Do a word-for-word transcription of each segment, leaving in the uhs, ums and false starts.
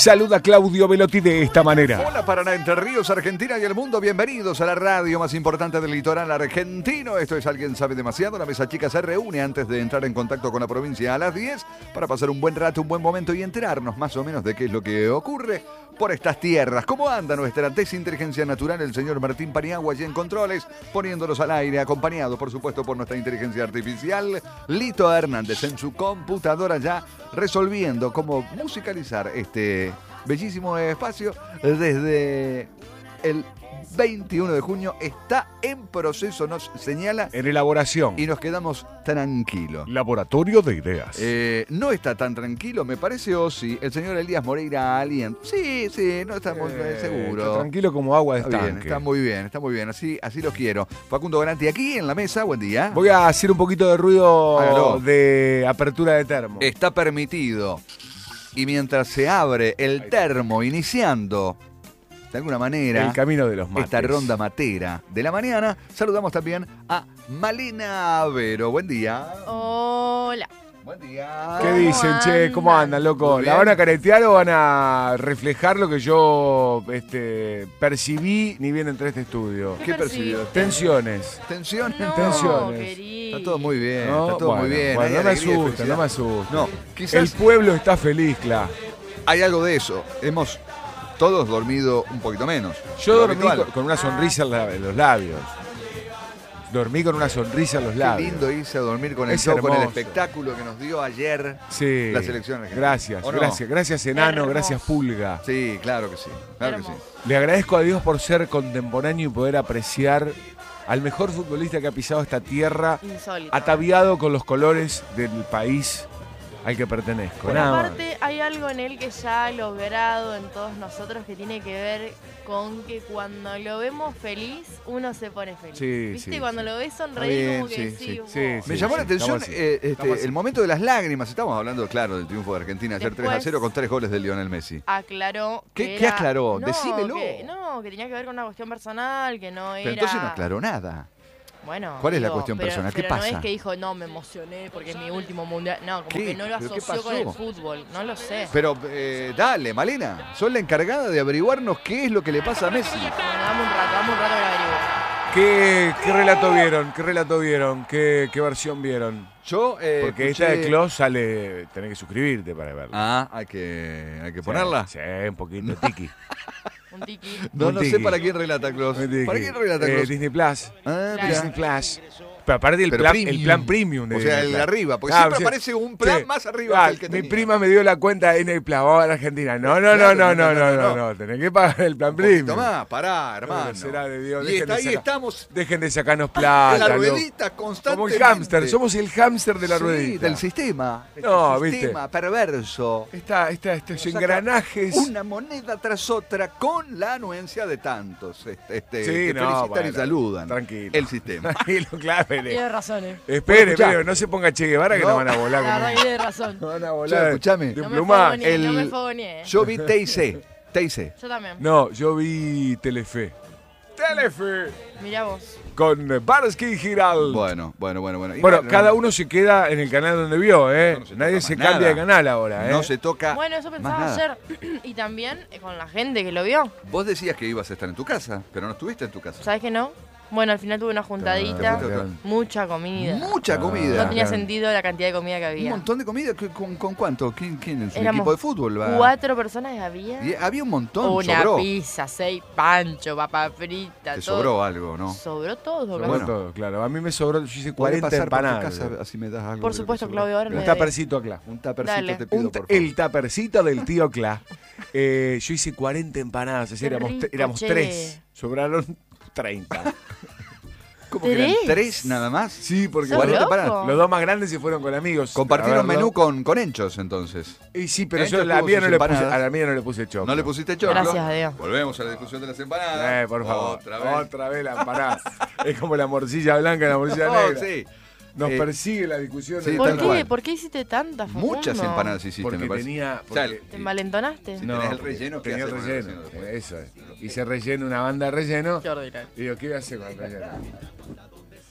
saluda Claudio Velotti de esta manera. Hola Paraná, Entre Ríos, Argentina y el mundo. Bienvenidos a la radio más importante del litoral argentino. Esto es Alguien Sabe Demasiado. La mesa chica se reúne antes de entrar en contacto con la provincia a las diez para pasar un buen rato, un buen momento y enterarnos más o menos de qué es lo que ocurre por estas tierras. ¿Cómo anda nuestra desinteligencia natural, el señor Martín Paniagua allí en controles, poniéndolos al aire, acompañado por supuesto por nuestra inteligencia artificial, Lito Hernández en su computadora ya resolviendo cómo musicalizar este bellísimo espacio desde el veintiuno de junio. Está en proceso, nos señala. En elaboración. Y nos quedamos tranquilos. Laboratorio de ideas. Eh, no está tan tranquilo, me parece, o sí. El señor Elías Moreira Alien. Sí, sí, no estamos eh, seguros. Está tranquilo como agua de está estanque. Bien, está muy bien, está muy bien. Así, así lo quiero. Facundo Garanti aquí en la mesa. Buen día. Voy a hacer un poquito de ruido Hágalo. de apertura de termo. Está permitido. Y mientras se abre el termo, iniciando de alguna manera el camino de los mates, esta ronda matera de la mañana, saludamos también a Malena Avero. Buen día. Hola. Buen día. ¿Qué dicen, che? ¿Cómo andan, loco? ¿La van a caretear o van a reflejar lo que yo este, percibí ni bien entré a este estudio? ¿Qué percibió? Tensiones. ¿Tensiones? No, Tensiones. querido. Está todo muy bien, No, está todo bueno, muy bien. bueno, Hay no me alegría y asusta, felicidad. no me asusta. No, quizás El pueblo está feliz, Cla. hay algo de eso. Hemos todos dormido un poquito menos. Yo Lo dormí habitual. con, con una sonrisa en, la- en los labios. Dormí con una sonrisa en los Qué labios. lindo irse a dormir con el Es show, con el hermoso. espectáculo que nos dio ayer Sí. la selección argentina. Gracias, ¿O no? gracias, gracias Enano, Hermoso. gracias Pulga. Sí, claro que sí. Claro que sí. Hermoso. Le agradezco a Dios por ser contemporáneo y poder apreciar al mejor futbolista que ha pisado esta tierra, Insólito. ataviado con los colores del país al que pertenezco. Por Nada más. aparte, hay algo en él que ya ha logrado en todos nosotros que tiene que ver con que cuando lo vemos feliz, uno se pone feliz. Sí, ¿Viste? sí, Cuando sí. lo ves Está sonreír, bien, como que sí, decís, sí, "Wow". sí, Me sí. llamó la atención estamos así. eh, este, Estamos así. el momento de las lágrimas. Estamos hablando, claro, del triunfo de Argentina ayer Después- tres a cero con tres goles de Lionel Messi. Aclaró. ¿Qué- que qué era- aclaró? No, Decímelo. Que, no, que tenía que ver con una cuestión personal, que no era. Pero entonces no aclaró nada. Bueno, ¿Cuál es la digo, cuestión pero- personal? ¿Qué pero pasa? no es que dijo, no, me emocioné porque es mi último mundial. No, como ¿Qué? que no lo ¿Pero qué asoció con pasó? el fútbol. No lo sé. Pero eh, dale, Malena, sos la encargada de averiguarnos qué es lo que le pasa a Messi. Bueno, dame un rato, dame un rato que lo averiguo. ¿Qué, qué relato vieron? ¿Qué relato vieron? ¿Qué, qué versión vieron? Yo, eh, Porque escuché- esta de Clos sale, tenés que suscribirte para verla. Ah, hay que, hay que ponerla. Sí, un poquito, tiki. Un tiki. No, Un no sé tiki. para quién relata Klaus. Un tiki. ¿Para quién relata Eh, Klaus? Disney Plus. Ah, Claro. Disney mirá. Plus. Pero aparte el, Pero plan, premium. el plan premium de O sea, Disney el de Plus. arriba, porque Ah, siempre o sea, aparece un plan sí. más arriba Ah, que el que mi tenía. prima me dio la cuenta de Disney Plus, vamos a la Argentina. No, no, Claro, no, no, no, no, no, no, no, tenés que pagar el plan Un poquito premium. más, pará, hermano. Pero será de Dios, Y dejen está, de ahí sacar- estamos Dejen de sacarnos en plata. la loco. ruedita Como constantemente. el hámster, somos el hámster de la Sí, ruedita. del sistema. No, Este viste. sistema perverso. Está, está, estos Saca engranajes. Una moneda tras otra con la anuencia de tantos este, este, Sí, que no, felicitan bueno, y saludan. tranquilo. El sistema. Tranquilo, clave. Tienes razón, eh. Espere, escuchá. pero no se ponga Che Guevara que No. nos van a volar. La con verdad un- que tienes razón. nos van a Che, volar escuchame. de No un me plumaje. fogoneé, no El- me fogoneé. eh. Yo vi T I C. T I C. Yo también. No, yo vi Telefe. Telefe. Mirá vos. Con Barsky y Giral. Bueno, bueno, bueno, bueno. Y Bueno, cada uno se queda en el canal donde vio, ¿eh? No, no se Nadie toca se más cambia de nada. canal ahora, ¿eh? no se toca. Bueno, eso más pensaba nada. ayer. Y también eh, con la gente que lo vio. Vos decías que ibas a estar en tu casa, pero no estuviste en tu casa. ¿Sabes que no? Bueno, al final tuve una juntadita. Claro. Mucha comida. Mucha Ah, comida. No tenía claro. sentido la cantidad de comida que Un había. montón de comida. ¿Con, con- con cuánto? ¿Quién, quién es un Éramos equipo de fútbol? Va? Cuatro personas había. Y había un montón. Una sobró. pizza, seis pancho, papa frita, Te todo. sobró algo, ¿no? Sobró todo. Sobró bro. Bueno. todo, claro. A mí me sobró, yo hice ¿Podés cuarenta pasar por tu empanadas. casa así me das algo? Por de lo que supuesto, sobró? Claudio, ahora Un me- tapercito acá. Un tapercito Dale. te pido, Un por ta- favor. el tapercito del tío Cla. Eh, yo hice cuarenta empanadas, así Qué éramos, rico, éramos che. tres. Sobraron treinta. ¿Cómo que eran ¿Tres? tres nada más? Sí, porque ¿Sos cuarenta loco? empanadas. los dos más grandes se fueron con amigos. Compartieron a verlo. menú con, con henchos, entonces. Y sí, pero Henchos yo la tuvo mía sus no le puse, empanadas. a la mía no le puse choclo. ¿No le pusiste choclo? Gracias a Dios. Volvemos a la discusión de las empanadas. Eh, por favor. Otra vez. Otra vez la empanada. Es como la morcilla blanca y la morcilla Oh, negra. sí. Nos Eh, persigue la discusión. sí, de- ¿Por tal qué? cual. ¿Por qué hiciste tantas, Facundo? Muchas empanadas hiciste, Porque me parece. tenía... O sea, porque- ¿Te envalentonaste? Sí. tenés el relleno, ¿qué tenía el hacemos relleno. haciendo después? Eso es. Hice relleno, una banda de relleno. Qué ordinario. Y digo, ¿qué voy a hacer con el relleno?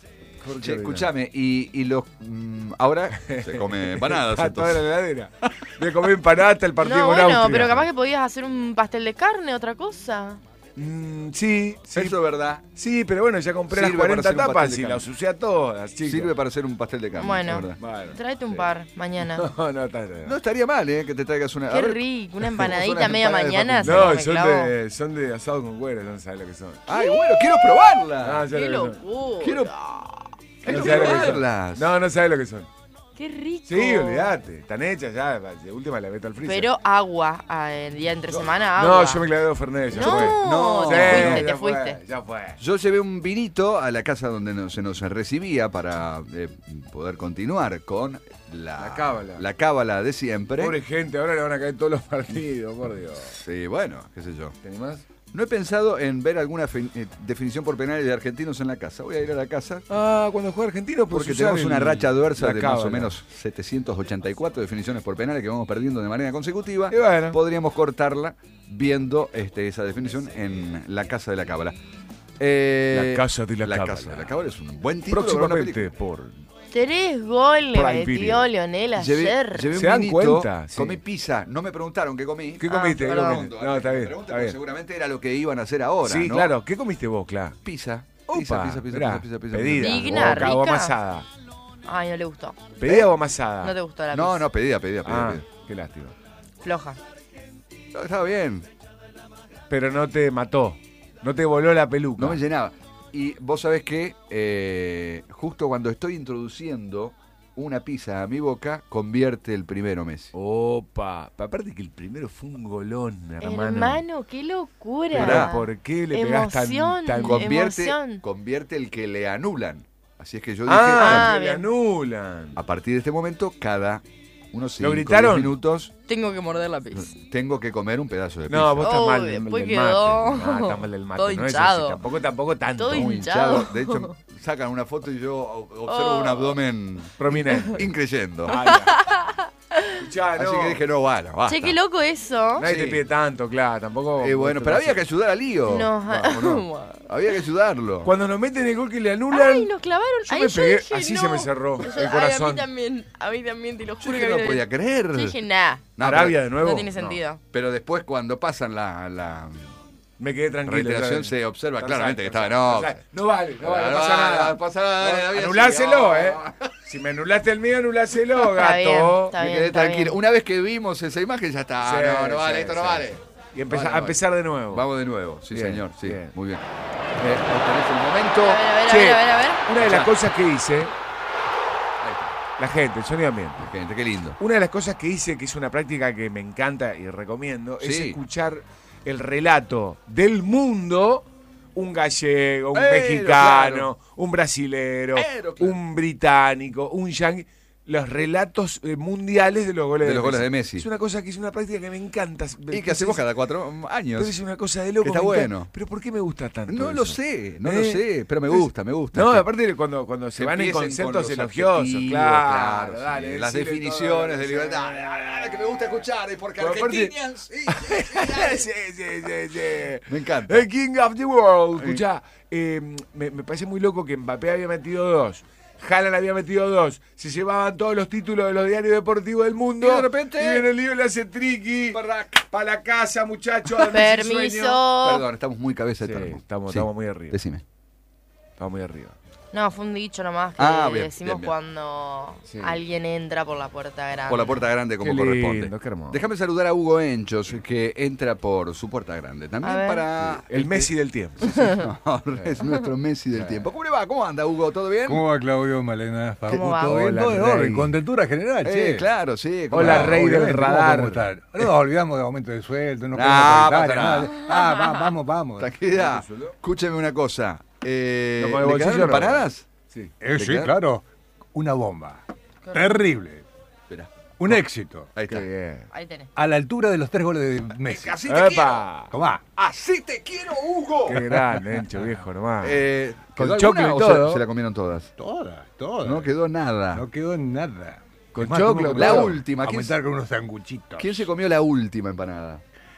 Che, escúchame, y, y los. mm, ahora se come empanadas. Está toda la entonces. heladera. de comer empanada hasta el partido No, con bueno, Austria. pero capaz que podías hacer un pastel de carne, otra cosa. Mm, sí, sí. Eso es verdad. Sí, pero bueno, ya compré Sirve las para cuarenta hacer un pastel tapas de y carne. las usé a todas, chicos. Sirve para hacer un pastel de carne. Bueno. es verdad. Bueno, Tráete un sí. par mañana. No, no, está bien. No estaría mal, ¿eh? Que te traigas una. a Qué ver. rico, una Son empanadita las media empanadas de mañana. Facundo. No, se son me clavó. de, son de asado con cuero, no sabes lo que son. Ay, bueno, quiero probarla. Ah, ya ¡Qué lo que son. locura! Quiero- No Quiero sabes lo que son. probarlas. No, no sabes lo que son. ¡Qué rico! Sí, olvídate. Están hechas ya. De última la meto al freezer. Pero agua, ah, el día entre semana, No, agua. yo me clavé dos Fernet, ya No, fue. No, te Sí, fuiste, ya te fue, fuiste. Ya fue. Yo llevé un vinito a la casa donde nos- se nos recibía para eh, poder continuar con la, La cábala. la cábala de siempre. Pobre gente, ahora le van a caer todos los partidos, por Dios. Sí, bueno, qué sé yo. ¿Te animás? No he pensado en ver alguna fe- eh, definición por penales de argentinos en la casa. Voy a ir a la casa Ah, cuando juega Argentino, pues porque tenemos una racha adversa de más o cábala. menos setecientos ochenta y cuatro definiciones por penales que vamos perdiendo de manera consecutiva. Y bueno. Podríamos cortarla viendo este, esa definición en la casa de la cábala. Eh, La Casa de la la Cábala. casa de la cábala es un buen título para una película. Próximamente por... Tres goles Prime metió Video. Lionel Llevé, ayer. llevé un ¿Se dan vinito, cuenta? Sí. comí pizza, no me preguntaron qué comí. ¿Qué Ah, comiste? ¿Qué perdón. comiste? No, está Me bien, preguntan, está porque bien. seguramente era lo que iban a hacer ahora, Sí, ¿no? claro. ¿Qué comiste vos, Cla? Pizza. Opa, Pizza, pizza, pizza, mirá, pizza, pizza, pedida. pizza. Digna, o, ca- o rica. amasada. Ay, no le gustó. ¿Pedida o amasada? No te gustó la No, pizza. no, pedida, pedida, pedida. Ah, pedida. qué lástima. Floja. No, estaba bien, Pero no te mató. No te voló la peluca. no me llenaba. Y vos sabés que eh, justo cuando estoy introduciendo una pizza a mi boca, convierte el primero Messi. Opa. Aparte que el primero fue un golón, hermano. Hermano, qué locura. Mirá, ¿por qué le pegás tan, Emoción. tan... Convierte, Emoción. convierte el que le anulan. Así es que yo dije, Ah, Ah, que le bien. anulan. a partir de este momento, cada unos cinco gritaron? minutos Tengo que morder la pizza. tengo que comer un pedazo de pizza. No, vos estás Oh, mal del, después del quedó mate. No, estás mal del mate. todo no es hinchado. así. Tampoco, tampoco tanto. Todo Muy hinchado. hinchado. De hecho, sacan una foto y yo observo Oh. un abdomen Prominente. increyendo. Escuchá, Así no. que dije, no, bueno, basta. Che, qué loco eso. Nadie Sí. te pide tanto, claro. Tampoco... Eh, bueno, pero había que ayudar a Lío. No. Vamos, ¿no? Había que ayudarlo. Cuando nos meten el gol que le anulan... Ay, nos clavaron. Yo Ay, me yo pegué, dije, así no. se me cerró Yo- el ay, a corazón. mí también, a mí también, te lo Yo juro dije, que no me- podía creer. Yo dije, nah, No, Arabia pero, de nuevo. no tiene No. sentido. pero después cuando pasan la, la Me quedé tranquilo. reiteración ¿sabes? se observa Tarzán, claramente que Tarzán, estaba, no. Tarzán. No vale, no vale, no No, pasa no, nada. no pasa nada, No, David, anuláselo, sí, ¿eh? no. Si me anulaste el mío, anuláselo, Está bien, gato. está Me bien, quedé está tranquilo. bien. Una vez que vimos esa imagen ya está. Sí, no, no vale, sí, esto no sí. vale. Y empezar, Vale, a vale. empezar de nuevo. Vamos de nuevo, sí Bien, señor, sí, bien. muy bien. Eh, tenés el momento. A ver, a ver, a Che, ver, a ver, a ver. Una de las Ya. cosas que hice, Ahí está. la gente, el sonido ambiente. Gente, qué lindo. Una de las cosas que hice, que es una práctica que me encanta y recomiendo, es Sí. escuchar el relato del mundo, un gallego, un Pero, mexicano, claro. un brasilero, Pero, claro. un británico, un yanqui, los relatos eh, mundiales de los goles De de, los goles de Messi. Es una cosa que es una práctica que me encanta. Y que hacemos cada cuatro años. Pero es una cosa de loco. Está me encanta. bueno. Pero ¿por qué me gusta tanto No eso? lo sé, no ¿Eh? lo sé, pero me Entonces, gusta, me gusta. No, Que- aparte cuando, cuando se que van en empiecen conceptos con los elogiosos, adjetivos, claro, sí. dale, Las decile definiciones todo, de sí. libertad. Dale, dale, dale, que me gusta escuchar, y porque Pero aparte- Argentinians, sí, sí, sí, dale. sí, sí, sí, sí. Me encanta. El King of the World. Escuchá, eh, me, me parece muy loco que Mbappé había metido dos. Haaland había metido dos. Se llevaban todos los títulos de los diarios deportivos del mundo. Y de repente- Y viene el lío y le hace triqui. Para- Para la casa, muchachos. Permiso. Perdón, estamos muy cabeza de Sí, termo. estamos- Sí, estamos muy arriba. Decime. Estamos muy arriba. No, fue un dicho nomás que Ah, bien, decimos bien, bien. cuando Sí. alguien entra por la puerta grande. Por la puerta grande como Qué corresponde. lindo, qué hermoso. Déjame saludar a Hugo Enchos, que entra por su puerta grande. También A ver. para... El Messi del tiempo. No, es nuestro Messi del tiempo. ¿Cómo le va? ¿Cómo anda, Hugo? ¿Todo bien? ¿Cómo va Claudio, Malena, Facu? ¿Cómo va? ¿Todo bien? Hola, Todo en rey. orden, contentura general, che. Eh, claro, sí. ¿cómo Hola, va? rey del Obviamente, ¿cómo radar. podemos estar? No nos olvidamos de aumento de sueldo, no No, podemos pasa paritaria, nada. nada. Ah, va- vamos, vamos. Tranquilidad. Escúcheme una cosa. Eh, No, con el ¿Le bolsillo quedaron no. empanadas? Sí. Eh, sí, queda? claro. Una bomba. Terrible. Espera. Un éxito. Ahí Qué está. bien. Ahí tenés. A la altura de los tres goles de Messi. Así te quiero. ¡Epa! Tomá. Así te quiero, Hugo. Qué gran, Encho, viejo, nomás. Eh, Con ¿quedó choclo alguna y o se- todo. Se, la comieron todas. Todas, todas. No quedó nada. No quedó nada. Con Es más, choclo, tuvimos que la aumentar- última, ¿quién Aumentar con unos sanguchitos. ¿Quién se comió la última empanada?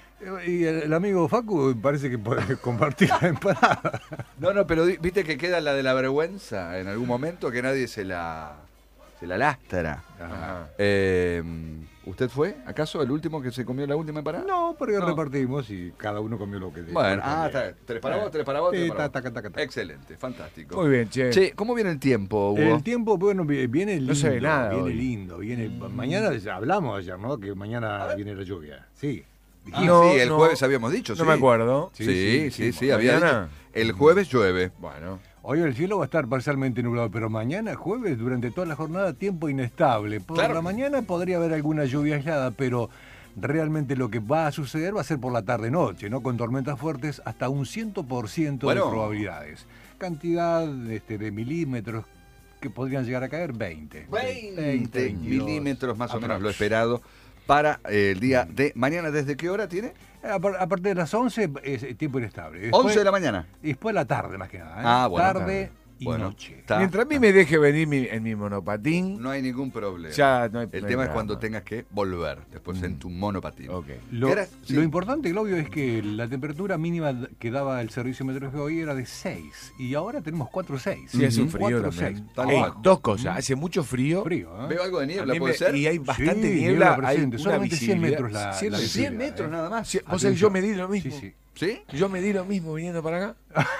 Y el, el amigo Facu parece que puede compartir la empanada. No, no, pero di- viste que queda la de la vergüenza en algún momento que nadie se la se la lastra. Ajá. Eh, ¿Usted fue, acaso, el último que se comió la última empanada? No, pero No. repartimos y cada uno comió lo que debía. Bueno, ah, está. Tres para vos, tres para vos, Sí, tres para ta, vos. taca, taca, taca. Excelente, fantástico. Muy bien, che. Che, ¿cómo viene el tiempo, Hugo? El tiempo, bueno, vi- viene lindo. No se ve nada Viene hoy. lindo. Viene, mañana ya hablamos ayer, ¿no? Que mañana viene la lluvia. Sí. Ah, No, sí, el no. jueves habíamos dicho, No sí. me acuerdo. Sí, sí, sí, sí, había ¿Mañana? dicho. El jueves llueve. Bueno. Hoy el cielo va a estar parcialmente nublado, pero mañana, jueves, durante toda la jornada, tiempo inestable. Por Claro. la mañana podría haber alguna lluvia aislada, pero realmente lo que va a suceder va a ser por la tarde-noche, ¿no? Con tormentas fuertes hasta un cien por ciento Bueno. de probabilidades. Cantidad este, de milímetros que podrían llegar a caer, veinte. veinte veintidós, milímetros más o menos aprox. lo esperado para eh, el día de mañana. ¿Desde qué hora tiene? A, par- a partir de las once es eh, tiempo inestable. once de la mañana. Y después la tarde, más que nada. ¿eh? Ah, bueno. Tarde y Bueno, noche. está. Mientras a mí me deje venir mi- en mi monopatín, No hay ningún problema. ya no hay El no hay tema es drama. cuando tengas que volver después en tu monopatín. Ok. Lo, Era- sí. lo importante, Claudio, es que la temperatura mínima que daba el servicio meteorológico hoy era de seis y ahora tenemos cuatro seis. Sí, hace un Ujú. frío cuatro, también. seis. Tal Ey, cual. dos cosas. Hace mucho frío. Frío, ¿eh? ¿Veo algo de A niebla? mí ¿Puede me- ser? Y hay bastante Sí, niebla. niebla Hay presente. una Solamente cien visibilidad. metros la- cien la metros. cien visibilidad, metros ¿eh? nada más. Sí, vos sabés que yo medí lo mismo. Sí, sí. ¿Sí? Yo medí lo mismo viniendo para acá.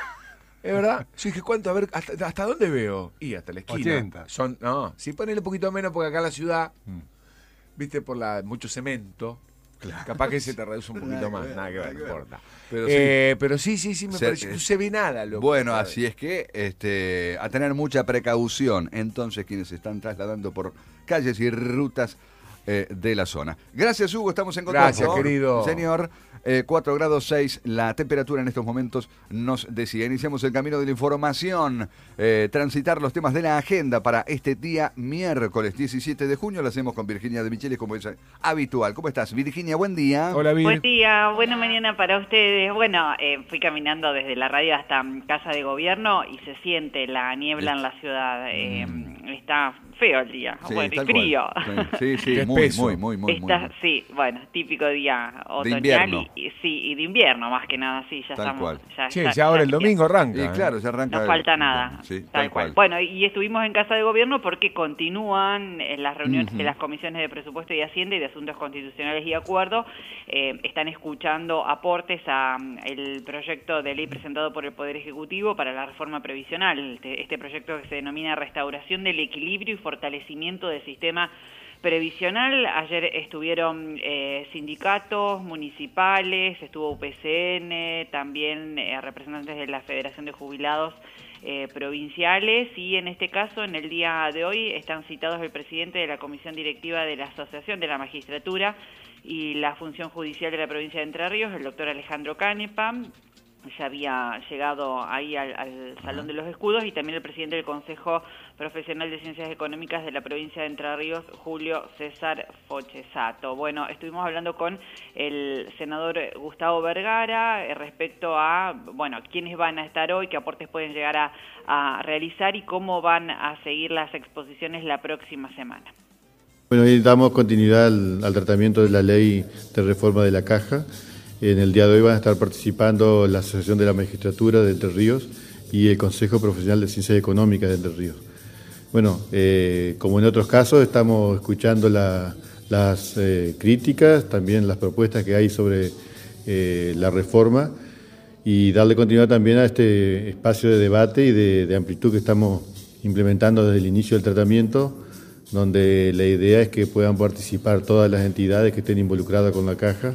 Es verdad. Yo dije, ¿cuánto? A ver, ¿hasta, hasta dónde veo? Y hasta la esquina. ochenta. Son, no, sí, ponele un poquito menos porque acá en la ciudad, Mm. viste, por la mucho cemento. Capaz que se te reduce un poquito Nada que más. ver, Nada que nada ver, que no ver. importa. Pero Eh, pero sí, sí, sí, me Se- pareció que no se ve nada, loco. Bueno, ¿sabes? así es que este, a tener mucha precaución. Entonces, quienes se están trasladando por calles y rutas eh, de la zona. Gracias, Hugo. Estamos en contacto. Gracias, querido. Señor, eh, cuatro grados seis. La temperatura en estos momentos nos decía. Iniciamos el camino de la información. Eh, transitar los temas de la agenda para este día miércoles diecisiete de junio. Lo hacemos con Virginia de Michelis, como es habitual. ¿Cómo estás, Virginia? Buen día. Hola, Vir. Buen día, buena mañana para ustedes. Bueno, eh, fui caminando desde la radio hasta mm, Casa de Gobierno y se siente la niebla en la ciudad. Eh, Está feo el día, Sí, bueno, y tal frío. cual. Sí, sí, Qué muy, espeso. muy, muy, muy, muy. Está, sí, bueno, típico día otoñal invierno. y, y- sí, y de invierno más que nada, sí, ya Tal estamos. cual. Ya, Che, ya ahora el domingo arranca. Y ¿eh? claro, ya arranca. No el- falta nada, Sí, tal, tal cual. cual. Bueno, y estuvimos en Casa de Gobierno porque continúan en las reuniones Ujú. de las comisiones de presupuesto y Hacienda y de Asuntos Constitucionales y Acuerdo. Eh, están escuchando aportes a mm, el proyecto de ley presentado por el Poder Ejecutivo para la reforma previsional. Este, este proyecto que se denomina Restauración del Equilibrio y Fortalecimiento del Sistema Previsional. Ayer estuvieron eh, sindicatos municipales, estuvo U P C N, también eh, representantes de la Federación de Jubilados eh, provinciales y en este caso, en el día de hoy, están citados el presidente de la Comisión Directiva de la Asociación de la Magistratura y la Función Judicial de la provincia de Entre Ríos, el doctor Alejandro Canepa. Ya había llegado ahí al, al Salón de los Escudos, y también el presidente del Consejo Profesional de Ciencias Económicas de la provincia de Entre Ríos, Julio César Fochesato. Bueno, estuvimos hablando con el senador Gustavo Vergara eh, respecto a, bueno, quiénes van a estar hoy, qué aportes pueden llegar a, a realizar y cómo van a seguir las exposiciones la próxima semana. Bueno, hoy damos continuidad al, al tratamiento de la ley de reforma de la Caja. En el día de hoy van a estar participando la Asociación de la Magistratura de Entre Ríos y el Consejo Profesional de Ciencias Económicas de Entre Ríos. Bueno, eh, como en otros casos, estamos escuchando la, las eh, críticas, también las propuestas que hay sobre eh, la reforma y darle continuidad también a este espacio de debate y de, de amplitud que estamos implementando desde el inicio del tratamiento, donde la idea es que puedan participar todas las entidades que estén involucradas con la Caja.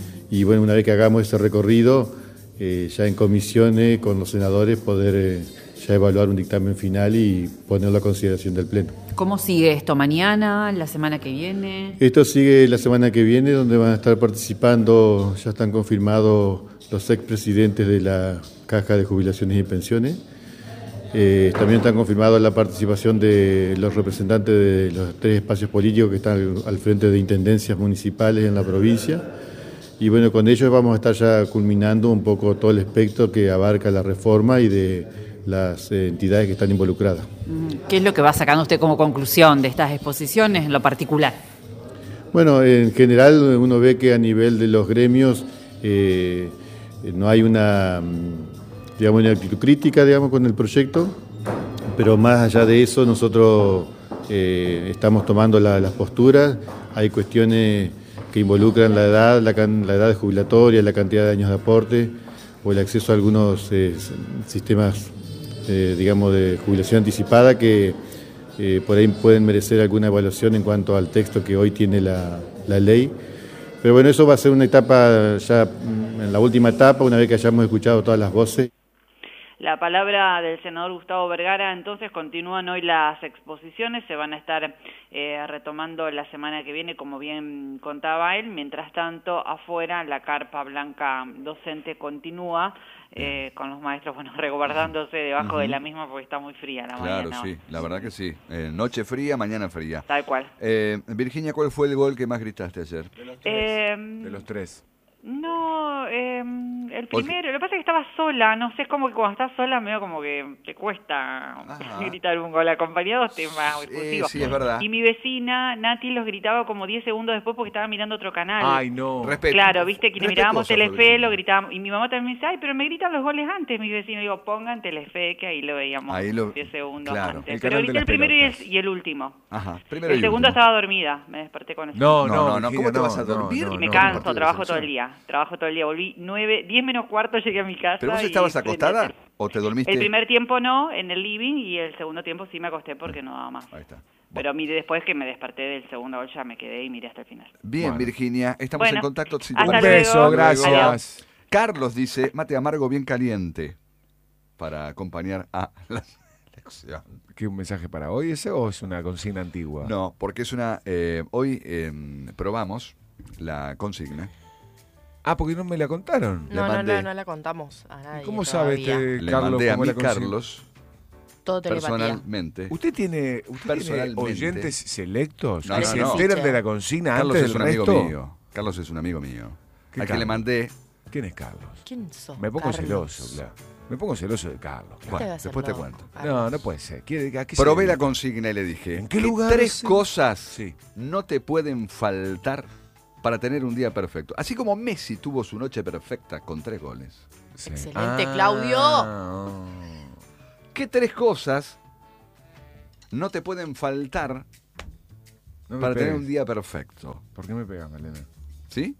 Y bueno, una vez que hagamos ese recorrido, eh, ya en comisiones con los senadores, poder eh, ya evaluar un dictamen final y ponerlo a consideración del Pleno. ¿Cómo sigue esto? ¿Mañana? ¿La semana que viene? Esto sigue la semana que viene, donde van a estar participando, ya están confirmados los expresidentes de la Caja de Jubilaciones y Pensiones. Eh, también están confirmados la participación de los representantes de los tres espacios políticos que están al, al frente de intendencias municipales en la provincia. Y bueno, con ellos vamos a estar ya culminando un poco todo el espectro que abarca la reforma y de las eh, entidades que están involucradas. ¿Qué es lo que va sacando usted como conclusión de estas exposiciones en lo particular? Bueno, en general uno ve que a nivel de los gremios eh, no hay una, digamos, una actitud crítica, digamos, con el proyecto, pero más allá de eso nosotros eh, estamos tomando la, las posturas. hay cuestiones que involucran la edad, la, can, la edad jubilatoria, la cantidad de años de aporte o el acceso a algunos eh, sistemas, eh, digamos, de jubilación anticipada que eh, por ahí pueden merecer alguna evaluación en cuanto al texto que hoy tiene la, la ley. Pero bueno, eso va a ser una etapa ya en la última etapa, una vez que hayamos escuchado todas las voces. La palabra del senador Gustavo Vergara. Entonces continúan hoy las exposiciones, se van a estar eh, retomando la semana que viene, como bien contaba él. Mientras tanto, afuera la carpa blanca docente continúa, eh, con los maestros, bueno, resguardándose debajo uh-huh. de la misma porque está muy fría la claro, mañana. Claro, sí, hoy. la verdad que sí. Eh, noche fría, mañana fría. Tal cual. Eh, Virginia, ¿cuál fue el gol que más gritaste ayer? De los tres. Eh, de los tres. No, eh, el primero, lo que pasa es que estaba sola, no sé, es como que cuando estás sola medio como que te cuesta Ajá. gritar un gol, acompañados te más eh, sí, es verdad. Y mi vecina, Nati, los gritaba como diez segundos después porque estaba mirando otro canal. Ay, no. Respeto. Claro, viste, quienes mirábamos Telefe, Virginia. lo gritábamos, y mi mamá también me dice, ay, pero me gritan los goles antes, mi vecino, digo, pongan Telefe, que ahí lo veíamos ahí lo... diez segundos claro. antes. Pero grité el primero y el, y el último. Ajá, primero el y segundo último. estaba dormida, me desperté con eso. No, no, no, no, no. ¿Cómo te vas a dormir? No, no, y me no, canso, no, trabajo todo el día, trabajo todo el día. Volví nueve, diez menos cuarto, llegué a mi casa. ¿Pero vos y estabas acostada el... o te dormiste? El primer tiempo no, en el living, y el segundo tiempo sí me acosté porque no daba más. Ahí está. Pero mire, después que me desperté del segundo gol ya me quedé y miré hasta el final. Bien, bueno. Virginia, estamos bueno, en contacto. Si hasta un beso, luego. gracias. Adiós. Carlos dice, mate amargo bien caliente para acompañar a la selección. ¿Qué, un mensaje para hoy ese o es una consigna antigua? No, porque es una... Eh, hoy eh, probamos la consigna. Ah, porque no me la contaron. No, mandé, no, no, no la contamos a nadie. ¿Cómo sabe este Le Carlos? mandé a cómo mí, la consigue? Carlos, Todo telepatía. personalmente. ¿Usted tiene, usted Personalmente. tiene oyentes selectos No, que no, se no. enteran de la consigna Carlos antes es del un amigo resto? mío. Carlos es un amigo mío. ¿Qué A que Carlos? le mandé... ¿Quién es Carlos? ¿Quién sos? Me pongo Carlos? celoso, claro. Me pongo celoso de Carlos. ¿Qué te Bueno, va a hacer después te loco, cuento. Carlos? No, no puede ser. ¿Qué, a qué se Probé dedica? la consigna y le dije, ¿En qué lugar tres se- cosas Sí. no te pueden faltar para tener un día perfecto. Así como Messi tuvo su noche perfecta con tres goles. Sí. Excelente, Claudio. ¿Qué tres cosas no te pueden faltar No me para tener pegues. un día perfecto? ¿Por qué me pegas, Malena? ¿Sí?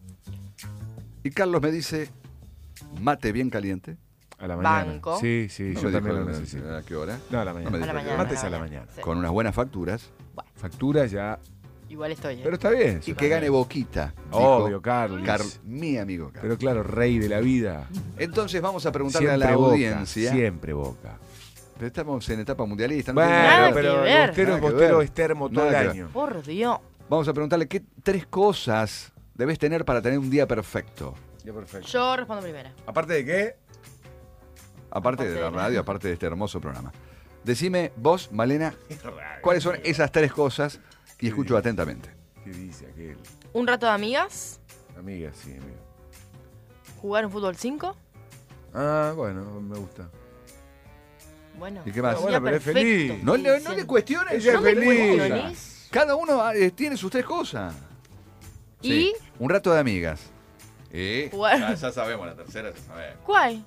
Y Carlos me dice, mate bien caliente. A la mañana. Banco. Sí, sí, No yo me también dijo lo necesito. ¿A qué hora? No, a la mañana. No me A la dijo mañana. Mates a la a mañana. Sí. Con unas buenas facturas. Factura ya. Igual estoy. ¿eh? Pero está bien. Y que gane Boquita. Obvio, dijo Carlos. Carl- mi amigo Carlos. Pero claro, rey de la vida. Entonces vamos a preguntarle Siempre a la Boca. audiencia. Siempre Boca. Pero estamos en etapa mundialista. No Bueno, tiene nada que ver. pero que ver. Bostero, Nada que Bostero ver. es termo todo Nada el que año. Por Dios. Vamos a preguntarle qué tres cosas debes tener para tener un día perfecto. Ya, perfecto. Yo respondo primero. ¿Aparte de qué? Aparte de la de la- radio, aparte de este hermoso programa. Decime vos, Malena, cuáles son esas tres cosas y escucho atentamente. ¿Qué dice aquel? Un rato de amigas. Amiga, sí, amiga. Jugar un fútbol cinco. Ah, bueno, me gusta. Bueno. ¿Y qué más? un Bueno, día pero es perfecto, feliz. estoy No, le- no diciendo. le cuestiones. Ella es No me feliz. cuestiones. Cada uno eh, tiene sus tres cosas. ¿Y? Un rato de amigas. ¿Eh? Jugar. Ya, ya sabemos, la tercera ya sabemos. ¿Cuál?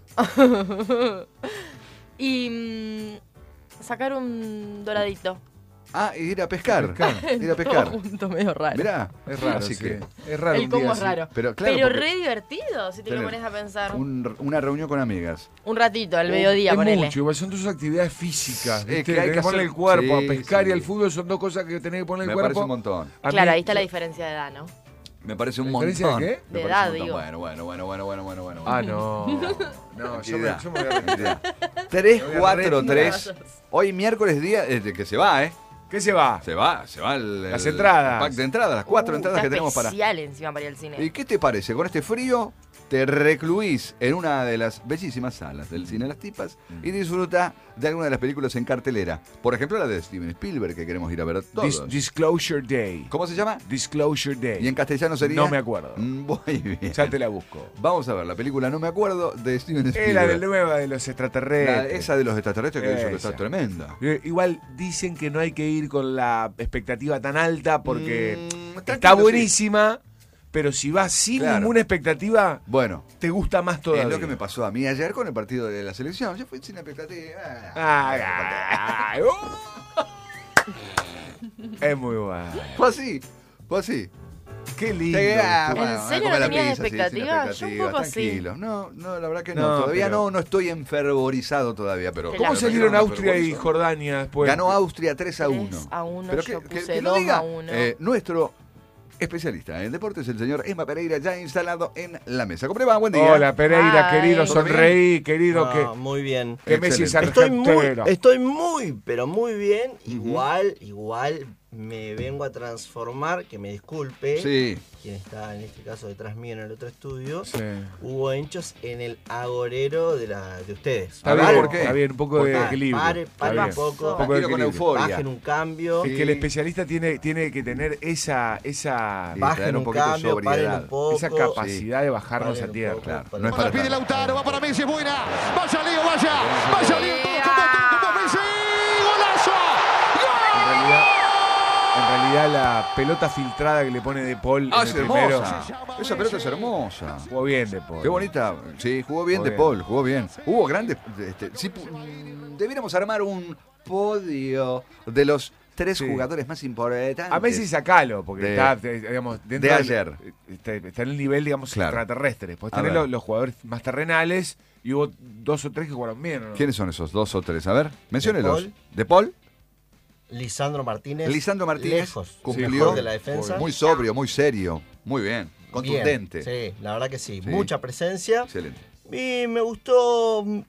y mm, sacar un doradito. Ah, y ir a pescar. Pescar. Ir a pescar. Todo junto, medio raro. Mirá, Es raro, Así sí. que Es raro El un día combo es así. raro. Pero claro, Pero porque re divertido, si te lo tener pones a pensar. Un, un- una reunión con amigas. ratito, al mediodía, es ponele. mucho, igual son dos actividades físicas. Es ¿viste? que hay Tenés que ponerle hacer- el cuerpo. sí, a pescar sí. y al fútbol son dos cosas que tenés que ponerle Me el parece cuerpo. un montón. A Claro, mí- ahí está la diferencia de edad, ¿no? Me parece un ¿La montón. diferencia de qué? Me De parece edad, un montón. digo. Bueno, bueno, bueno, bueno, bueno, bueno, bueno. Ah, no. No, yo me, Tranquilidad. yo me voy a retirar. tres, Me voy a cuatro, retirar. tres. Hoy miércoles día eh, de que se va, ¿eh? ¿Qué se va? Se va, se va el, Las el entradas. pack de entradas, las cuatro Uh, entradas está que tenemos para. especial encima para ir al cine. ¿Y qué te parece? Con este frío te recluís en una de las bellísimas salas del cine Las Tipas y disfruta de alguna de las películas en cartelera. Por ejemplo, la de Steven Spielberg, que queremos ir a ver todos. Dis- Disclosure Day. ¿Cómo se llama? Disclosure Day. Y en castellano sería... No me acuerdo. Mm, Muy bien. Ya te la busco. Vamos a ver la película No me acuerdo de Steven Es Spielberg. la de nueva de los La- extraterrestres. esa de los extraterrestres que eso que Esa. está tremenda. Eh, Igual dicen que no hay que ir con la expectativa tan alta porque Mm, está tranquilo, sí. buenísima, pero si vas sin Claro. ninguna expectativa, Bueno, te gusta más todavía. es lo que me pasó a mí ayer con el partido de la selección. Yo fui sin expectativa. Ay, ay, ay, uh. Es muy bueno. Fue así. ¿Vos sí? Qué lindo. Sí, ah, ¿En bueno, serio come no la tenías pizza, sí, sin expectativas? Yo un poco sí. tranquilo. No, no, la verdad que no. No, todavía pero- no, no estoy enfervorizado todavía, pero... Te ¿Cómo la- salieron no, Austria y fervorizo. Jordania después? Ganó Austria tres a uno. tres a uno, Pero yo que, puse que- que lo dos diga a uno. eh, nuestro especialista en deportes, el señor Emma Pereira, ya instalado en la mesa. ¿Cómo le va? Buen día. Hola, Pereira, Ay. querido, ¿Todo bien? sonreí, querido, Ah, que, muy bien. que Messi es Excelente. Estoy muy, argentino. estoy muy, pero muy bien. Igual, igual me vengo a transformar, que me disculpe, Sí. quien está en este caso detrás mío en el otro estudio, Sí. hubo hinchos en el agorero de la de ustedes. Está A ver, bien, ¿por qué? está bien, un poco de Pare, equilibrio. pare, Está pare bien. un poco. Un poco de Tranquilo con equilibrio. euforia. Bajen un cambio, Es que el especialista tiene, tiene que tener esa, esa, Sí, traer bajen un un poquito de cambio, paren sobriedad. un poco. esa capacidad de bajarnos Paren a un tierra. poco, Claro, paren no es un para poco. Pide tanto. Lautaro, va para Messi, es buena. Vaya Leo, vaya. Vaya Leo, todos con vos, todos con vos, Messi. ¡Golazo! En realidad, en realidad la pelota filtrada que le pone De Paul Ah, en es el primero. hermosa. Esa pelota es hermosa. Jugó bien De Paul. Qué bonita. Sí, jugó bien Jugó De bien. Paul, jugó bien. Hubo grandes... Este, sí, pu- mm, debiéramos armar un podio de los tres Sí. jugadores más importantes. A Messi sacalo, porque De- está, eh, digamos, dentro de del- ayer. está, está en el nivel, digamos, Claro. extraterrestre. Después A tenés ver. los, los jugadores más terrenales y hubo dos o tres que jugaron bien, ¿o no? ¿Quiénes son esos dos o tres? A ver, menciónelos. De Paul. De Paul. Lisandro Martínez. Lisandro Martínez Lejos. cumplió. Mejor de la defensa. Muy sobrio, muy serio. Muy bien. Contundente. Bien, sí, la verdad que sí. Sí. Mucha presencia. Excelente. Y me gustó mm,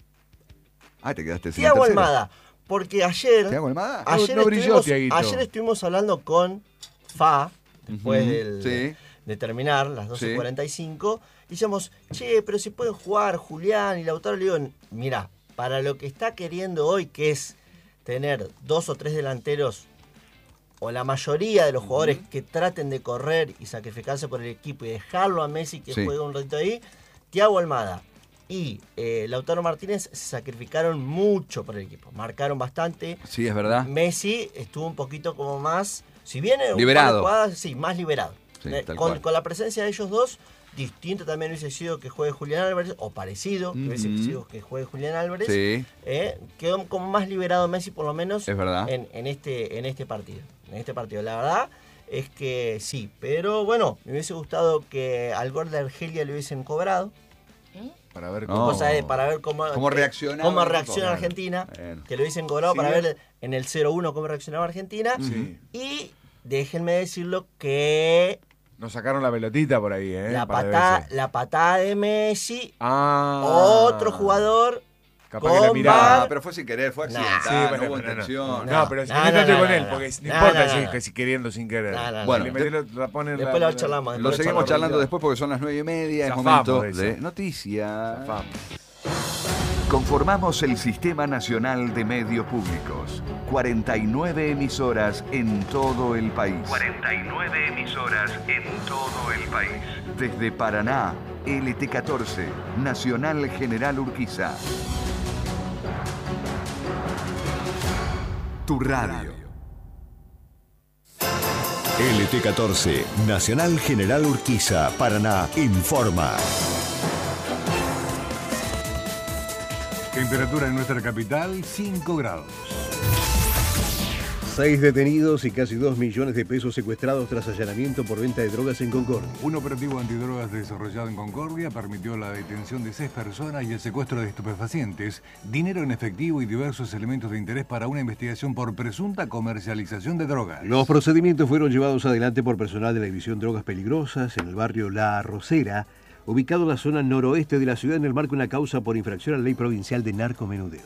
Ah, te quedaste sin la Thiago tercera. Almada. Porque ayer, ¿Thiago Almada? ayer, No brilló, estuvimos, Thiaguito. ayer estuvimos hablando con Fa, después Ujú, del- sí. de terminar, las doce cuarenta y cinco, y decíamos, che, pero si pueden jugar Julián y Lautaro. Le digo, mira, para lo que está queriendo hoy, que es tener dos o tres delanteros, o la mayoría de los jugadores que traten de correr y sacrificarse por el equipo y dejarlo a Messi que Sí. juegue un ratito ahí, Thiago Almada y eh, Lautaro Martínez se sacrificaron mucho por el equipo, marcaron bastante. Sí, es verdad. Messi estuvo un poquito como más, si viene un par de Liberado. jugadas, sí, más liberado. Sí, Eh, tal con, cual. con la presencia de ellos dos, distinto también hubiese sido que juegue Julián Álvarez, o parecido que hubiese Ujú. sido que juegue Julián Álvarez. Sí. Eh, quedó como más liberado Messi, por lo menos, Es verdad. en, en este, en este partido. En este partido. La verdad es que sí, pero bueno, me hubiese gustado que al gol de Argelia le hubiesen cobrado. Para ver No. cómo... Cosa de, para ver cómo, ¿Cómo eh, reaccionaba cómo el equipo? reacciona Bueno, Argentina. bueno. Que lo hubiesen cobrado para Sí. ver en el cero uno cómo reaccionaba Argentina. Sí. Y déjenme decirlo que Nos sacaron la pelotita por ahí, ¿eh? la, Un par de patada, veces. la patada de Messi, Ah. otro jugador. Capaz que la con miraba. Ah, pero fue sin querer, fue Nah. accidental, Sí, no bueno, hubo bueno, no. intención. No, pero si No, no, no, te no, con no, él, no. porque no No, importa no, si no, es que no. si queriendo sin querer. No, no, no. Bueno, Le metés la- la ponen Después la- lo charlamos. Lo después seguimos charlamos. charlando después porque son las nueve y media, es Zafamos momento de eso. de noticias. Zafamos. Conformamos el Sistema Nacional de Medios Públicos. cuarenta y nueve emisoras en todo el país. cuarenta y nueve emisoras en todo el país. Desde Paraná, L T catorce, Nacional General Urquiza. Tu radio. L T catorce, Nacional General Urquiza, Paraná, informa. Temperatura en nuestra capital, cinco grados. Seis detenidos y casi dos millones de pesos secuestrados tras allanamiento por venta de drogas en Concordia. Un operativo antidrogas desarrollado en Concordia permitió la detención de seis personas y el secuestro de estupefacientes, dinero en efectivo y diversos elementos de interés para una investigación por presunta comercialización de drogas. Los procedimientos fueron llevados adelante por personal de la División Drogas Peligrosas en el barrio La Arrocera, ubicado en la zona noroeste de la ciudad en el marco de una causa por infracción a la ley provincial de narcomenudeo.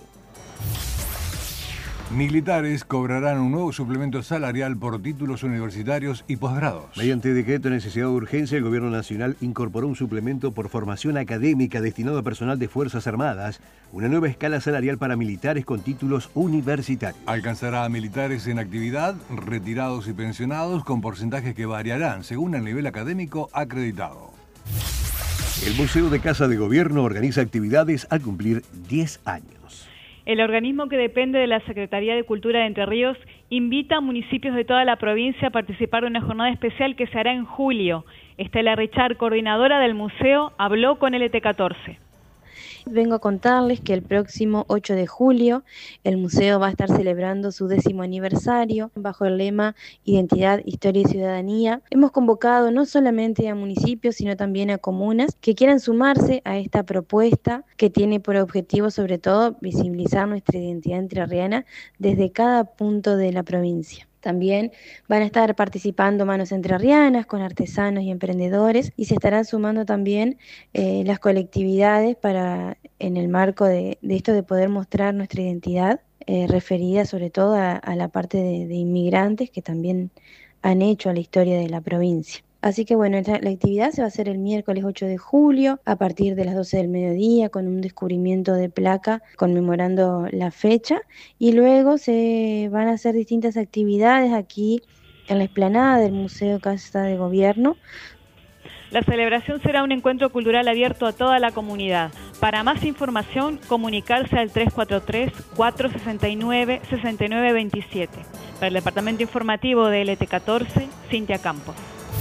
Militares cobrarán un nuevo suplemento salarial por títulos universitarios y posgrados. Mediante decreto de necesidad de urgencia, el Gobierno Nacional incorporó un suplemento por formación académica destinado a personal de Fuerzas Armadas, una nueva escala salarial para militares con títulos universitarios. Alcanzará a militares en actividad, retirados y pensionados con porcentajes que variarán según el nivel académico acreditado. El Museo de Casa de Gobierno organiza actividades al cumplir diez años. El organismo que depende de la Secretaría de Cultura de Entre Ríos invita a municipios de toda la provincia a participar de una jornada especial que se hará en julio. Estela Richard, coordinadora del museo, habló con L T catorce. Vengo a contarles que el próximo ocho de julio el museo va a estar celebrando su décimo aniversario bajo el lema Identidad, Historia y Ciudadanía. Hemos convocado no solamente a municipios, sino también a comunas que quieran sumarse a esta propuesta que tiene por objetivo sobre todo visibilizar nuestra identidad entrerriana desde cada punto de la provincia. También van a estar participando manos entrerrianas con artesanos y emprendedores y se estarán sumando también eh, las colectividades para, en el marco de, de esto de poder mostrar nuestra identidad, eh, referida sobre todo a, a la parte de, de inmigrantes que también han hecho a la historia de la provincia. Así que bueno, la actividad se va a hacer el miércoles ocho de julio a partir de las doce del mediodía con un descubrimiento de placa conmemorando la fecha y luego se van a hacer distintas actividades aquí en la explanada del Museo Casa de Gobierno. La celebración será un encuentro cultural abierto a toda la comunidad. Para más información, comunicarse al tres cuatro tres, cuatro seis nueve, seis nueve dos siete. Para el Departamento Informativo de L T catorce, Cintia Campos.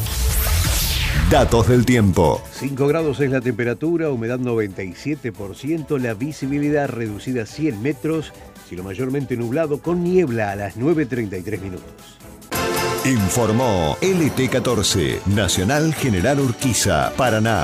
Datos del tiempo. cinco grados es la temperatura, humedad noventa y siete por ciento, la visibilidad reducida a cien metros, cielo mayormente nublado con niebla a las nueve treinta y tres minutos. Informó L T catorce, Nacional General Urquiza, Paraná.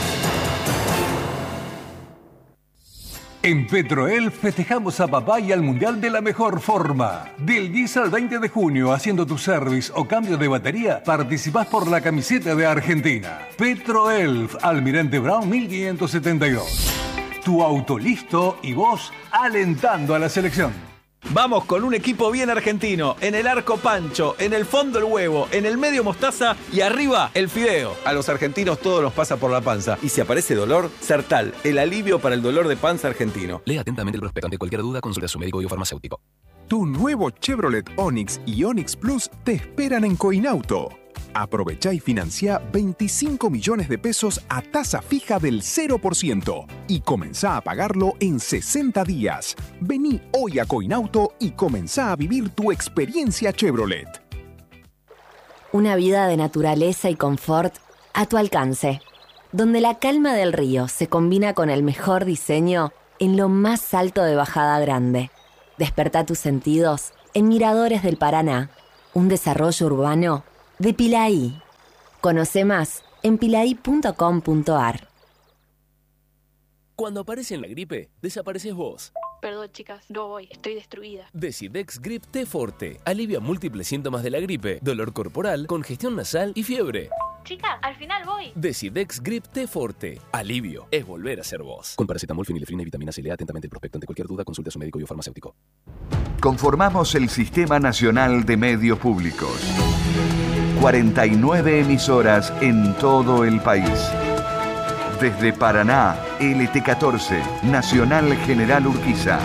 En Petroel festejamos a papá y al Mundial de la mejor forma. Del diez al veinte de junio, haciendo tu service o cambio de batería, participás por la camiseta de Argentina. Petroel, Almirante Brown mil quinientos setenta y dos. Tu auto listo y vos alentando a la selección. Vamos con un equipo bien argentino. En el arco Pancho, en el fondo el huevo, en el medio mostaza y arriba el fideo. A los argentinos todo nos pasa por la panza. Y si aparece dolor, Sertal, el alivio para el dolor de panza argentino. Lea atentamente el prospecto. Ante cualquier duda, consulte a su médico y o farmacéutico. Tu nuevo Chevrolet Onix y Onix Plus te esperan en Coinauto. Aprovecha y financia veinticinco millones de pesos a tasa fija del cero por ciento y comenzá a pagarlo en sesenta días. Vení hoy a Coinauto y comenzá a vivir tu experiencia Chevrolet. Una vida de naturaleza y confort a tu alcance, donde la calma del río se combina con el mejor diseño en lo más alto de Bajada Grande. Despertá tus sentidos en Miradores del Paraná, un desarrollo urbano de Pilaí. Conoce más en pilaí punto com punto ar. Cuando aparece en la gripe, desapareces vos. Perdón, chicas, no voy, estoy destruida. Decidex Grip T Forte alivia múltiples síntomas de la gripe, dolor corporal, congestión nasal y fiebre. Chicas, al final voy. Decidex Grip T Forte. Alivio es volver a ser vos. Con paracetamol, fenilefrina y vitamina C. Lea atentamente el prospecto. Ante cualquier duda, consulte a su médico y o farmacéutico. Conformamos el Sistema Nacional de Medios Públicos. cuarenta y nueve emisoras en todo el país. Desde Paraná, L T catorce, Nacional General Urquiza.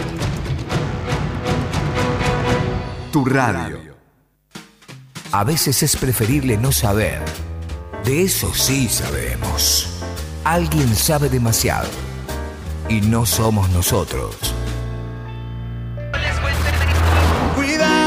Tu radio. A veces es preferible no saber. De eso sí sabemos. Alguien sabe demasiado. Y no somos nosotros.